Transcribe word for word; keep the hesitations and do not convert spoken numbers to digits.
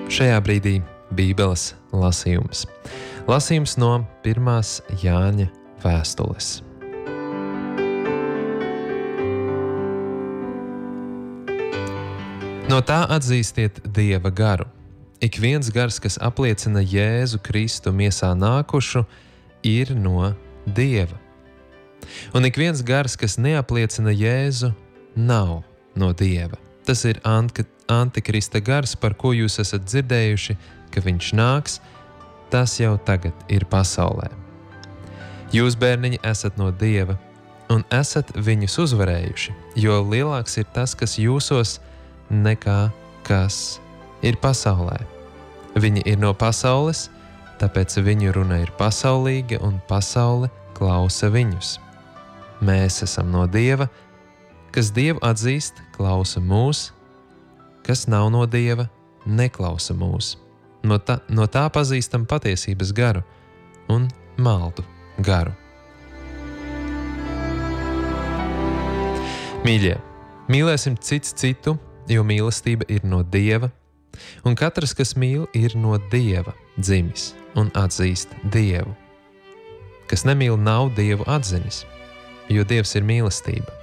Šajā brīdī Bībeles lasījums. Lasījums no pirmās Jāņa vēstules. No tā atzīstiet Dieva garu. Ik viens gars, kas apliecina Jēzu Kristu miesā nākušu, ir no Dieva. Un ik viens gars, kas neapliecina Jēzu, nav no Dieva. Tas ir Antikrista gars, par ko jūs esat dzirdējuši, ka viņš nāks, tas jau tagad ir pasaulē. Jūs, bērniņi, esat no Dieva un esat viņus uzvarējuši, jo lielāks ir tas, kas jūsos, nekā kas ir pasaulē. Viņi ir no pasaules, tāpēc viņu runa ir pasaulīga un pasaule klausa viņus. Mēs esam no Dieva, kas Dievu atzīst, klausa mūs, kas nav no Dieva, neklausa mūs. No tā, no tā pazīstam patiesības garu un maldu garu. Mīļie, mīlēsim cits citu, jo mīlestība ir no Dieva, un katrs, kas mīl, ir no Dieva dzimis un atzīst Dievu. Kas nemīl, nav Dievu atzinis, jo Dievs ir mīlestība.